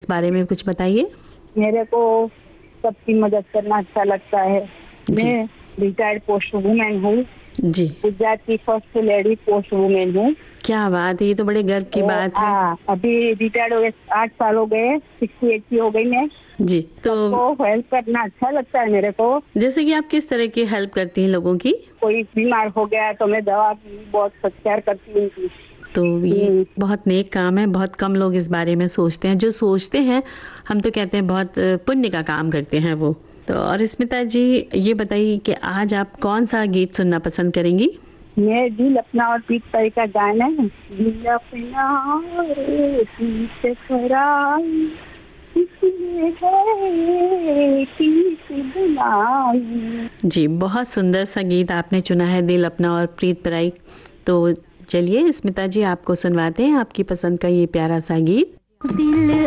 बारे में कुछ बताइए। मेरे को सबकी मदद करना अच्छा लगता है। मैं रिटायर्ड पोस्ट वुमेन हूँ जी। गुजरात की फर्स्ट लेडी पोस्ट वुमेन हूँ। क्या बात है, ये तो बड़े गर्व की बात है। अभी रिटायर्ड हो गए, 8 साल हो गए, 68 की हो गई मैं जी। तो हेल्प करना अच्छा लगता है मेरे को। जैसे कि आप किस तरह की हेल्प करती हैं लोगों की? कोई बीमार हो गया तो मैं दवा की बहुत सत्कार करती हूँ। तो ये बहुत नेक काम है, बहुत कम लोग इस बारे में सोचते हैं। जो सोचते हैं हम तो कहते हैं बहुत पुण्य का काम करते हैं वो। तो और स्मिता जी ये बताइए कि आज आप कौन सा गीत सुनना पसंद करेंगी? मैं दिल अपना और प्रीत पराई का गाना है। दिल अपना और प्रीत पराई इसलिए है प्रीत बुलाई। जी, बहुत सुंदर सा गीत आपने चुना है, दिल अपना और प्रीत पराई। तो चलिए स्मिता जी आपको सुनवाते हैं आपकी पसंद का ये प्यारा सा गीत। दिल